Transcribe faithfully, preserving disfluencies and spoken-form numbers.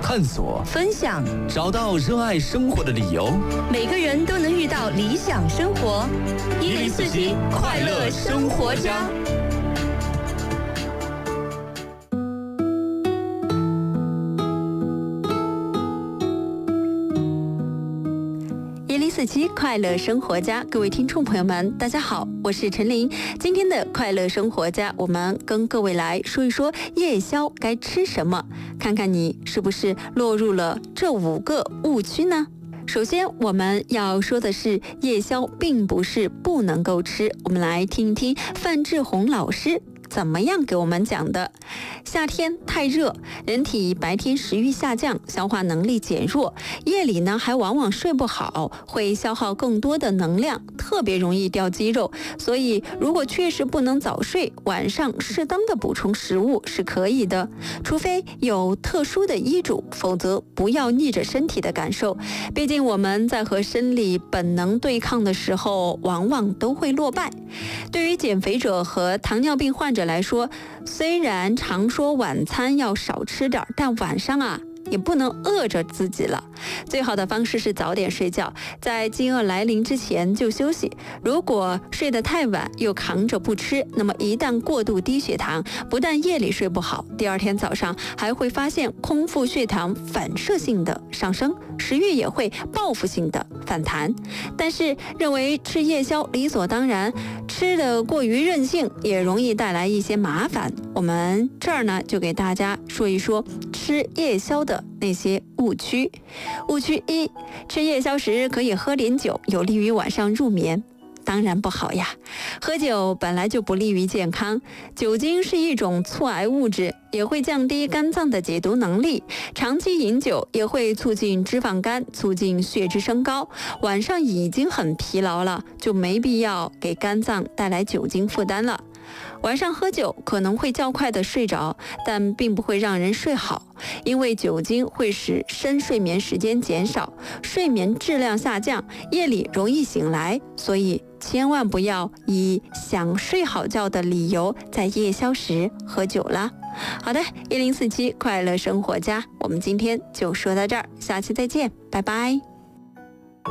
探索、 分享， 找到热爱生活的理由。 每个人都能遇到理想生活。一零四七快乐生活家。一零四七快乐生活家，各位听众朋友们，大家好，我是陈琳。今天的快乐生活家，我们跟各位来说一说夜宵该吃什么，看看你是不是落入了这五个误区呢？首先我们要说的是，夜宵并不是不能够吃。我们来听一听范志红老师怎么样给我们讲的。夏天太热，人体白天食欲下降，消化能力减弱，夜里呢还往往睡不好，会消耗更多的能量，特别容易掉肌肉。所以如果确实不能早睡，晚上适当的补充食物是可以的，除非有特殊的医嘱，否则不要逆着身体的感受。毕竟我们在和生理本能对抗的时候，往往都会落败。对于减肥者和糖尿病患者来说，虽然常说晚餐要少吃点，但晚上啊也不能饿着自己了。最好的方式是早点睡觉，在饥饿来临之前就休息。如果睡得太晚又扛着不吃，那么一旦过度低血糖，不但夜里睡不好，第二天早上还会发现空腹血糖反射性的上升，食欲也会报复性的反弹。但是认为吃夜宵理所当然，吃得过于任性也容易带来一些麻烦。我们这儿呢就给大家说一说吃夜宵的那些误区。误区一，吃夜宵时可以喝点酒，有利于晚上入眠。当然不好呀，喝酒本来就不利于健康，酒精是一种促癌物质，也会降低肝脏的解毒能力，长期饮酒也会促进脂肪肝，促进血脂升高。晚上已经很疲劳了，就没必要给肝脏带来酒精负担了。晚上喝酒可能会较快的睡着，但并不会让人睡好，因为酒精会使深睡眠时间减少，睡眠质量下降，夜里容易醒来，所以千万不要以想睡好觉的理由在夜宵时喝酒啦。好的，一零四七快乐生活家，我们今天就说到这儿，下期再见，拜拜。